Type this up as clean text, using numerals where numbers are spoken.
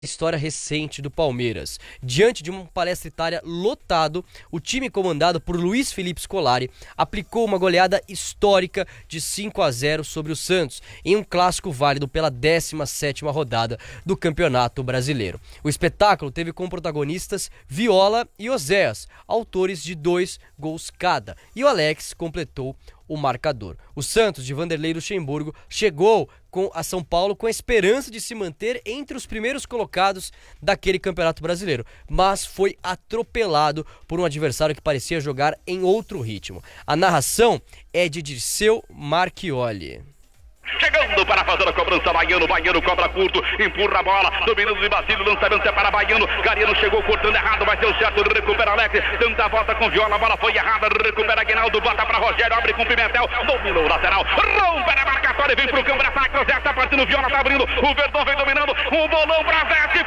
História recente do Palmeiras. Diante de uma palestra Itália lotado, o time comandado por Luiz Felipe Scolari aplicou uma goleada histórica de 5-0 sobre o Santos, em um clássico válido pela 17ª rodada do Campeonato Brasileiro. O espetáculo teve como protagonistas Viola e Oséias, autores de 2 gols cada, e o Alex completou o marcador. O Santos, de Vanderlei Luxemburgo, chegou a São Paulo com a esperança de se manter entre os primeiros colocados daquele Campeonato Brasileiro, mas foi atropelado por um adversário que parecia jogar em outro ritmo. A narração é de Dirceu Marchioli. Chegando para fazer a cobrança, Baiano cobra curto, empurra a bola, dominando de Basílio, lançamento é para Baiano, Gariano chegou cortando errado, vai ser o certo, recupera Alex, tenta a volta com Viola, a bola foi errada, recupera Aguinaldo, bota para Rogério, abre com Pimentel, dominou o lateral, rompe a marcatória, vem pro campo de ataque, o Zé tá partindo, Viola tá abrindo, o Verdão vem dominando, o bolão pra Zé,